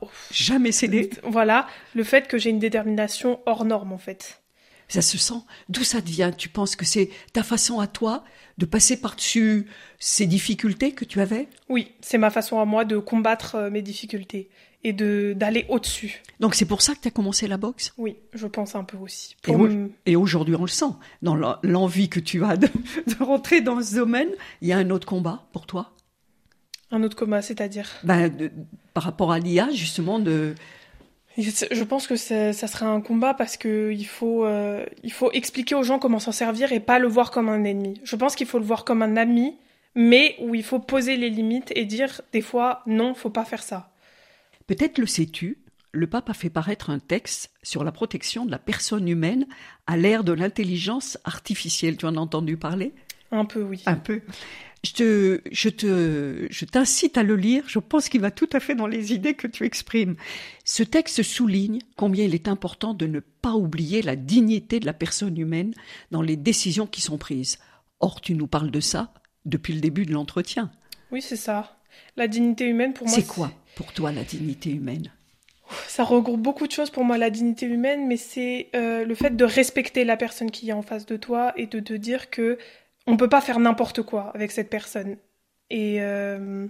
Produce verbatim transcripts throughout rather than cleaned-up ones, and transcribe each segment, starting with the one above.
Jamais céder. Voilà, le fait que j'ai une détermination hors norme, en fait. Ça se sent. D'où ça te vient? Tu penses que c'est ta façon à toi de passer par-dessus ces difficultés que tu avais? Oui, c'est ma façon à moi de combattre euh, mes difficultés et de d'aller au-dessus. Donc c'est pour ça que tu as commencé la boxe? Oui, je pense un peu aussi. Et, Pour au- m- et aujourd'hui, on le sent. Dans l'en- l'envie que tu as de, de rentrer dans ce domaine, il y a un autre combat pour toi? Un autre combat, c'est-à-dire. Ben, de- par rapport à l'I A, justement, de... Je pense que ça, ça serait un combat parce que il faut, euh, il faut expliquer aux gens comment s'en servir et pas le voir comme un ennemi. Je pense qu'il faut le voir comme un ami, mais où il faut poser les limites et dire des fois non, faut pas faire ça. Peut-être le sais-tu, le pape a fait paraître un texte sur la protection de la personne humaine à l'ère de l'intelligence artificielle. Tu en as entendu parler? Un peu, oui. Un peu. Je te, je te, je t'incite à le lire. Je pense qu'il va tout à fait dans les idées que tu exprimes. Ce texte souligne combien il est important de ne pas oublier la dignité de la personne humaine dans les décisions qui sont prises. Or, tu nous parles de ça depuis le début de l'entretien. Oui, c'est ça. La dignité humaine, pour moi, C'est quoi pour toi la dignité humaine? ça regroupe beaucoup de choses pour moi, la dignité humaine, mais c'est euh, le fait de respecter la personne qui est en face de toi et de te dire que on peut pas faire n'importe quoi avec cette personne. Et euh,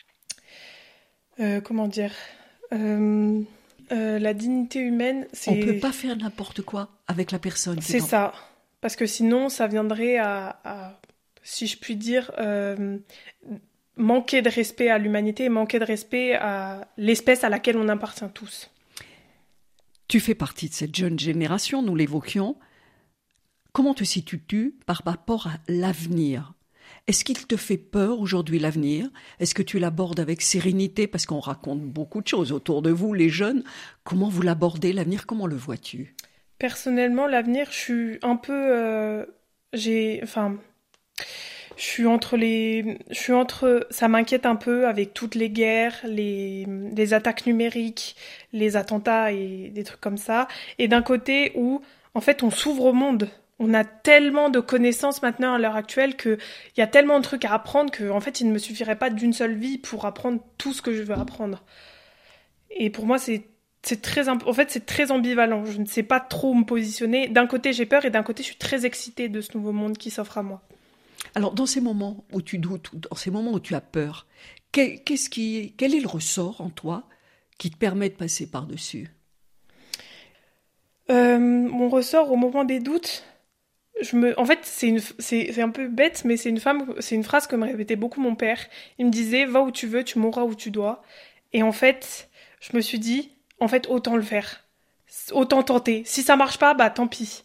euh, comment dire euh, euh, la dignité humaine, c'est... On peut pas faire n'importe quoi avec la personne. C'est en- ça. Parce que sinon, ça viendrait à, à si je puis dire, euh, manquer de respect à l'humanité et manquer de respect à l'espèce à laquelle on appartient tous. Tu fais partie de cette jeune génération, nous l'évoquions. Comment te situes-tu par rapport à l'avenir? Est-ce qu'il te fait peur aujourd'hui l'avenir? Est-ce que tu l'abordes avec sérénité? Parce qu'on raconte beaucoup de choses autour de vous, les jeunes. Comment vous l'abordez, l'avenir? Comment le vois-tu? Personnellement, l'avenir, je suis un peu... euh, j'ai... Enfin... Je suis entre les... Je suis entre... Ça m'inquiète un peu avec toutes les guerres, les, les attaques numériques, les attentats et des trucs comme ça. Et d'un côté où, en fait, on s'ouvre au monde. On a tellement de connaissances maintenant à l'heure actuelle qu'il y a tellement de trucs à apprendre que, en fait, il ne me suffirait pas d'une seule vie pour apprendre tout ce que je veux apprendre. Et pour moi, c'est, c'est très, imp- en fait, c'est très ambivalent. Je ne sais pas trop me positionner. D'un côté, j'ai peur et d'un côté, je suis très excitée de ce nouveau monde qui s'offre à moi. Alors, dans ces moments où tu doutes, ou dans ces moments où tu as peur, quel, qu'est-ce qui, quel est le ressort en toi qui te permet de passer par-dessus? Euh, mon ressort au moment des doutes, je me, en fait, c'est une, c'est, c'est un peu bête, mais c'est une femme, c'est une phrase que me répétait beaucoup mon père. Il me disait, va où tu veux, tu mourras où tu dois. Et en fait, je me suis dit, en fait, autant le faire. Autant tenter. Si ça marche pas, bah, tant pis.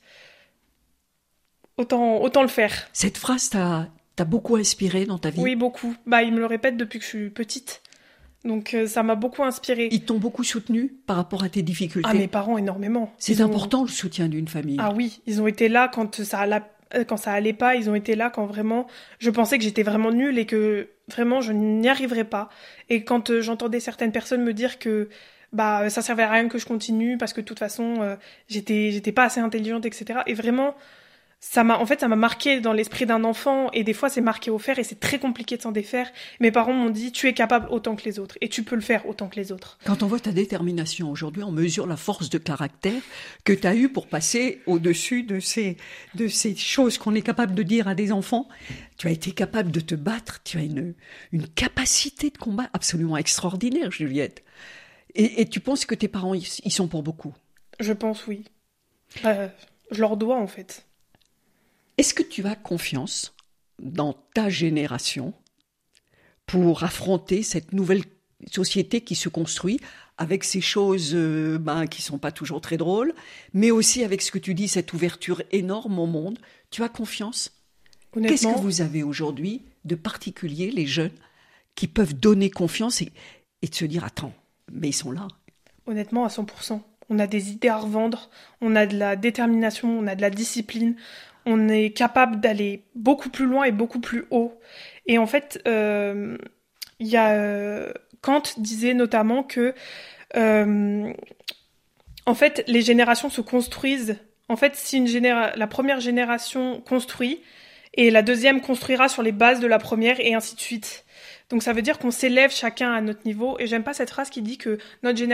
Autant, autant le faire. Cette phrase t'a, t'a beaucoup inspiré dans ta vie? Oui, beaucoup. Bah, il me le répète depuis que je suis petite. Donc, euh, ça m'a beaucoup inspirée. Ils t'ont beaucoup soutenu par rapport à tes difficultés? Ah, mes parents, énormément. C'est Ils ont- important, le soutien d'une famille. Ah oui, ils ont été là quand ça alla- euh, quand ça allait pas, ils ont été là quand vraiment je pensais que j'étais vraiment nulle et que vraiment je n'y arriverais pas. Et quand euh, j'entendais certaines personnes me dire que bah ça servait à rien que je continue parce que de toute façon euh, j'étais j'étais pas assez intelligente, et cetera. Et vraiment ça m'a en fait ça m'a marqué dans l'esprit d'un enfant et des fois c'est marqué au fer et c'est très compliqué de s'en défaire. Mes parents m'ont dit tu es capable autant que les autres et tu peux le faire autant que les autres. Quand on voit ta détermination aujourd'hui, on mesure la force de caractère que tu as eue pour passer au-dessus de ces, de ces choses qu'on est capable de dire à des enfants. Tu as été capable de te battre, tu as une, une capacité de combat absolument extraordinaire, Juliette. Et, et tu penses que tes parents, ils ils sont pour beaucoup? Je pense oui. Euh, je leur dois en fait. Est-ce que tu as confiance dans ta génération pour affronter cette nouvelle société qui se construit avec ces choses euh, ben, qui ne sont pas toujours très drôles, mais aussi avec ce que tu dis, cette ouverture énorme au monde? Tu as confiance? Honnêtement, Qu'est-ce que vous avez aujourd'hui de particulier, les jeunes, qui peuvent donner confiance et, et de se dire, attends, mais ils sont là. Honnêtement, à cent pour cent. On a des idées à revendre, on a de la détermination, on a de la discipline, on est capable d'aller beaucoup plus loin et beaucoup plus haut. Et en fait, euh, il y a euh, Kant disait notamment que euh, en fait, les générations se construisent. En fait, si une généra- la première génération construit, et la deuxième construira sur les bases de la première, et ainsi de suite. Donc ça veut dire qu'on s'élève chacun à notre niveau. Et j'aime pas cette phrase qui dit que notre génération